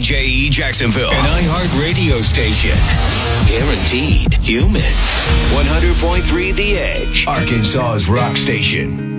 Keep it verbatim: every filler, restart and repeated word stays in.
J E Jacksonville, an iHeart radio station. Guaranteed human. one hundred point three The Edge, Arkansas's rock station.